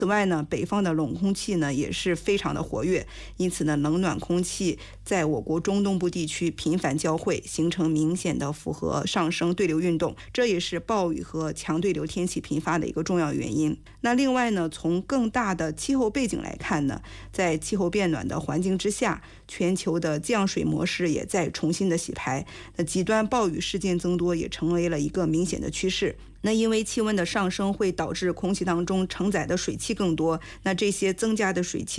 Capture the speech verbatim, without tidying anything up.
此外呢，北方的冷空气呢也是非常的活跃，因此呢，冷暖空气在我国中东部地区频繁交汇，形成明显的复合上升对流运动，这也是暴雨和强对流天气频发的一个重要原因。那另外呢，从更大的气候背景来看呢，在气候变暖的环境之下，全球的降水模式也在重新的洗牌，那极端暴雨事件增多也成为了一个明显的趋势。那因为气温的上升会导致空气当中承载的水汽更多，那这些增加的水汽